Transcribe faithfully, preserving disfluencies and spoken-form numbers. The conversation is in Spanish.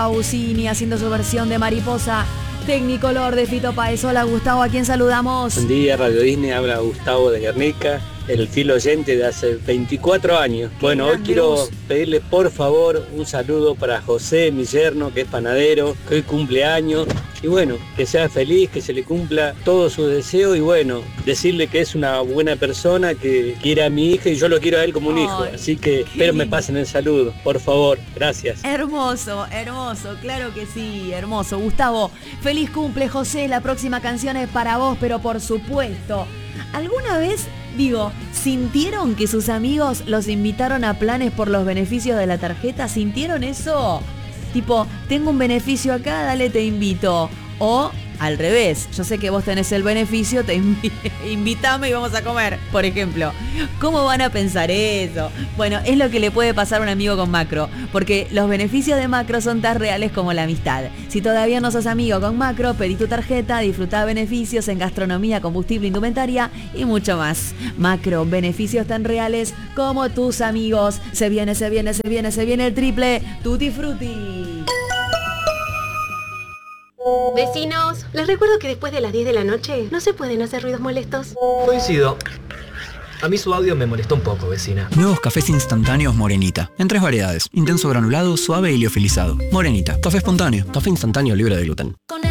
Pausini haciendo su versión de Mariposa. Tecnicolor de Fito Páez. Hola Gustavo, ¿a quién saludamos? Buen día, Radio Disney, habla Gustavo de Guernica, el fiel oyente de hace veinticuatro años. Qué Bueno, hoy quiero voz. pedirle por favor un saludo para José, mi yerno, que es panadero, que hoy cumple años. Y bueno, que sea feliz, que se le cumpla todo su deseo y bueno, decirle que es una buena persona, que quiere a mi hija y yo lo quiero a él como un Ay, hijo. Así que espero me lindo. pasen el saludo, por favor, gracias. Hermoso, hermoso, claro que sí, hermoso. Gustavo, feliz cumple José, la próxima canción es para vos, pero por supuesto, ¿alguna vez, digo, sintieron que sus amigos los invitaron a planes por los beneficios de la tarjeta? ¿Sintieron eso? Tipo, tengo un beneficio acá, dale, te invito. O al revés, yo sé que vos tenés el beneficio, te invi- invitame y vamos a comer, por ejemplo. ¿Cómo van a pensar eso? Bueno, es lo que le puede pasar a un amigo con Macro, porque los beneficios de Macro son tan reales como la amistad. Si todavía no sos amigo con Macro, pedí tu tarjeta, disfrutá beneficios en gastronomía, combustible, indumentaria y mucho más. Macro, beneficios tan reales como tus amigos. Se viene, se viene, se viene, se viene el triple Tutti Frutti. Vecinos, les recuerdo que después de las diez de la noche no se pueden hacer ruidos molestos. Coincido. A mí su audio me molestó un poco, vecina. Nuevos cafés instantáneos Morenita. En tres variedades. Intenso granulado, suave y liofilizado. Morenita. Café espontáneo. Café instantáneo libre de gluten. Con